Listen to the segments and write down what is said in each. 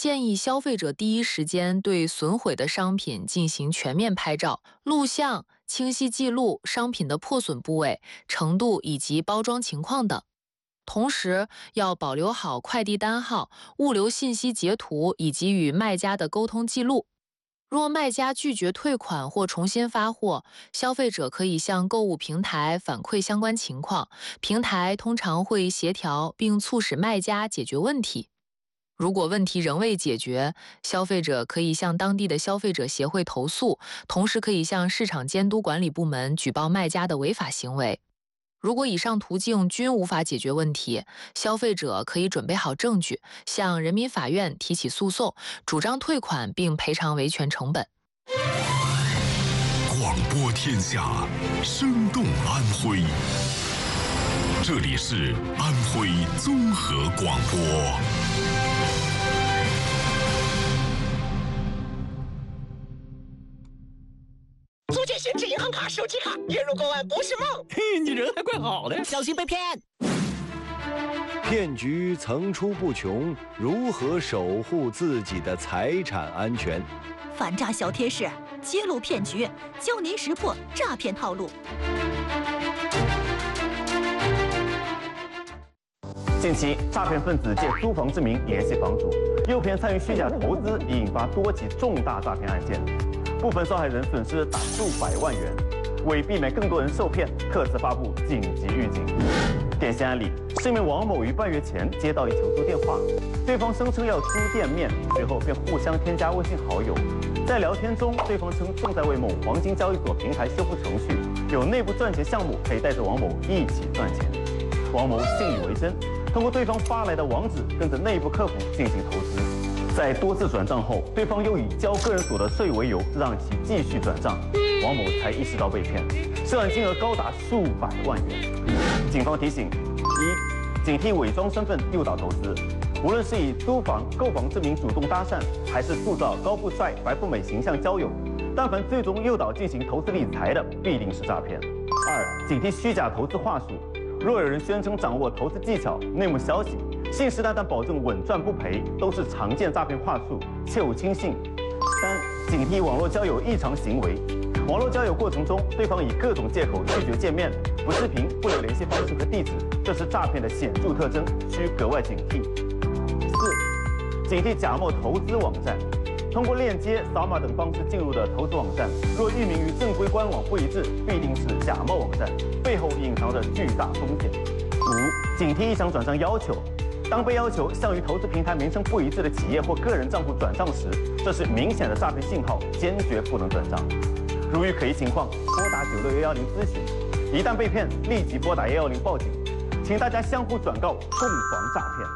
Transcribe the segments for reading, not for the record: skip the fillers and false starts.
建议消费者第一时间对损毁的商品进行全面拍照、录像，清晰记录商品的破损部位、程度以及包装情况等。同时，要保留好快递单号、物流信息截图以及与卖家的沟通记录。若卖家拒绝退款或重新发货，消费者可以向购物平台反馈相关情况，平台通常会协调并促使卖家解决问题。如果问题仍未解决，消费者可以向当地的消费者协会投诉，同时可以向市场监督管理部门举报卖家的违法行为。如果以上途径均无法解决问题，消费者可以准备好证据，向人民法院提起诉讼，主张退款并赔偿维权成本。 广播天下，生动安徽。这里是安徽综合广播。 租借闲置银行卡、手机卡，月入过万不是梦。 嘿，你人还怪好的， 小心被骗。 骗局层出不穷，如何守护自己的财产安全？ 反诈小贴士揭露骗局，教您识破诈骗套路。 近期，诈骗分子借租房之名联系房主，诱骗参与虚假投资，已引发多起重大诈骗案件。部分受害人损失达数百万元。为避免更多人受骗，特此发布紧急预警。典型案例：是一名王某于半月前接到一求助电话，对方声称要租店面，随后便互相添加微信好友。在聊天中，对方称正在为某黄金交易所平台修复程序，有内部赚钱项目可以带着王某一起赚钱。王某信以为真，通过对方发来的网址，跟着内部客服进行投资。在多次转账后，对方又以交个人所得税为由，让其继续转账，王某才意识到被骗，涉案金额高达数百万元。警方提醒：一、警惕伪装身份诱导投资，无论是以租房、购房之名主动搭讪，还是塑造高富帅、白富美形象交友，但凡最终诱导进行投资理财的，必定是诈骗。二、警惕虚假投资话术，若有人宣称掌握投资技巧、内幕消息，信誓旦旦保证稳赚不赔，都是常见诈骗话术，切勿轻信。三、警惕网络交友异常行为。网络交友过程中，对方以各种借口拒绝见面、不视频、不留联系方式和地址，这是诈骗的显著特征，需格外警惕。四、警惕假冒投资网站。通过链接、扫码等方式进入的投资网站，若域名与正规官网不一致，必定是假冒网站，背后隐藏着巨大风险。五、警惕异常转账要求。当被要求向与投资平台名称不一致的企业或个人账户转账时，这是明显的诈骗信号，坚决不能转账。如遇可疑情况，拨打9611咨询。一旦被骗，立即拨打110报警。请大家相互转告，共防诈骗。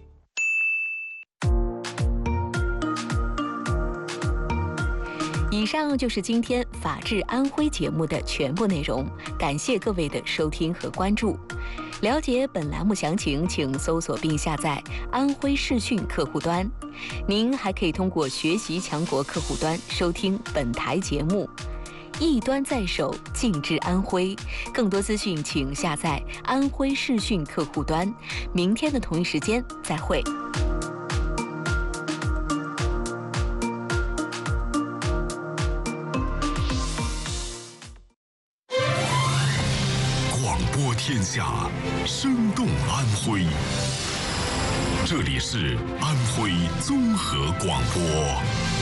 以上就是今天《法治安徽》节目的全部内容，感谢各位的收听和关注。了解本栏目详情，请搜索并下载安徽视讯客户端。您还可以通过学习强国客户端收听本台节目。一端在手，尽知安徽。更多资讯请下载安徽视讯客户端。明天的同一时间再会。 广播天下，生动安徽。这里是安徽综合广播。